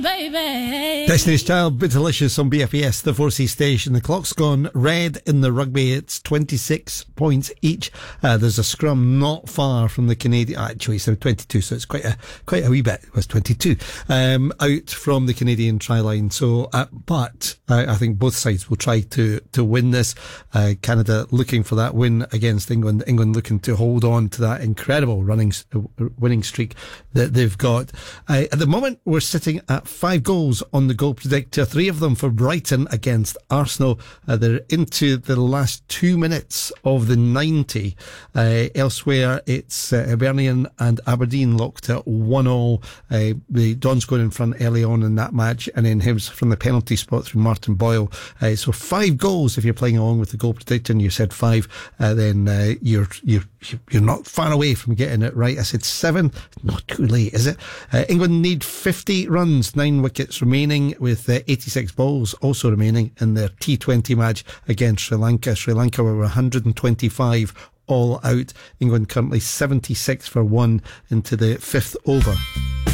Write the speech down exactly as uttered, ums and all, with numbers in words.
baby. Destiny's Child, Bitalicious on B F E S, the four C station. The clock's gone red in the rugby. It's twenty-six points each. Uh, there's a scrum not far from the Canadian. Actually, so twenty-two, so it's quite a quite a wee bit. It was twenty-two um, out from the Canadian try line. So, uh, but uh, I think both sides will try to to win this. Uh, Canada looking for that win against England. England looking to hold on to that incredible running uh, winning streak that they've got. Uh, at the moment, we're sitting at five goals on the goal predictor, three of them for Brighton against Arsenal. Uh, they're into the last two minutes of the ninety. Uh, elsewhere, it's uh, Hibernian and Aberdeen locked at one all. Uh, the Dons going in front early on in that match, and then Hibs from the penalty spot through Martin Boyle. Uh, so five goals if you're playing along with the goal predictor, and you said five, uh, then uh, you're you're you're not far away from getting it right. I said seven, not too late, is it? Uh, England need fifty runs, nine wickets remaining, with uh, eighty-six balls also remaining in their T twenty match against Sri Lanka. Sri Lanka were one hundred twenty-five all out. England currently seventy-six for one into the fifth over.